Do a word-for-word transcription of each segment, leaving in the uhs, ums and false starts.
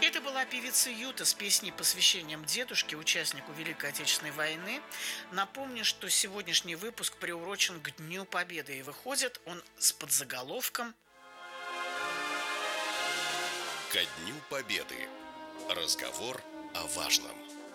Это была певица Юта с песней, посвящением дедушке, участнику Великой Отечественной войны. Напомню, что сегодняшний выпуск приурочен к Дню Победы, и выходит он с подзаголовком Ко Дню Победы. Разговор о важном.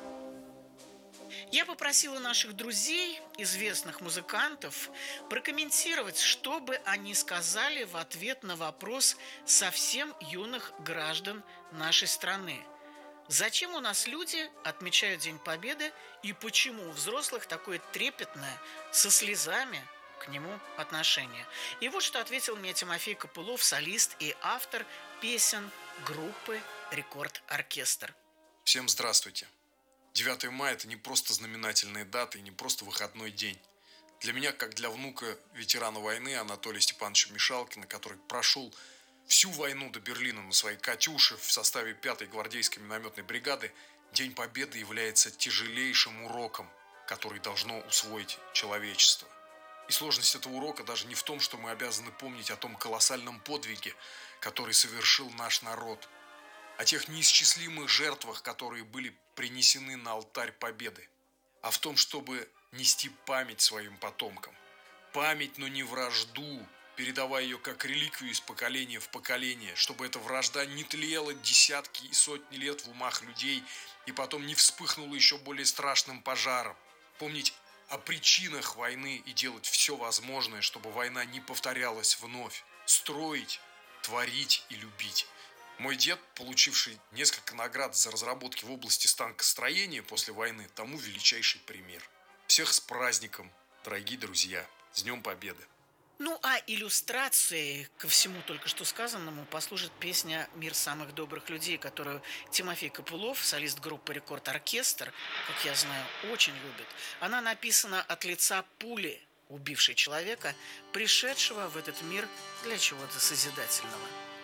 Я попросила наших друзей, известных музыкантов, прокомментировать, что бы они сказали в ответ на вопрос совсем юных граждан нашей страны. Зачем у нас люди отмечают День Победы и почему у взрослых такое трепетное, со слезами к нему отношение? И вот что ответил мне Тимофей Копылов, солист и автор песен группы «Рекорд-оркестр». Всем здравствуйте. девятое мая – это не просто знаменательная дата и не просто выходной день. Для меня, как для внука ветерана войны Анатолия Степановича Мишалкина, который прошел всю войну до Берлина на своей «Катюше» в составе пятой гвардейской минометной бригады, День Победы является тяжелейшим уроком, который должно усвоить человечество. И сложность этого урока даже не в том, что мы обязаны помнить о том колоссальном подвиге, который совершил наш народ, о тех неисчислимых жертвах, которые были принесены на алтарь Победы, а в том, чтобы нести память своим потомкам. Память, но не вражду, передавая ее как реликвию из поколения в поколение, чтобы эта вражда не тлела десятки и сотни лет в умах людей и потом не вспыхнула еще более страшным пожаром. Помнить о причинах войны и делать все возможное, чтобы война не повторялась вновь. Строить, творить и любить. Мой дед, получивший несколько наград за разработки в области станкостроения после войны, тому величайший пример. Всех с праздником, дорогие друзья, с Днем Победы! Ну а иллюстрацией ко всему только что сказанному послужит песня «Мир самых добрых людей», которую Тимофей Копылов, солист группы «Рекорд-оркестр», как я знаю, очень любит. Она написана от лица пули, убившей человека, пришедшего в этот мир для чего-то созидательного.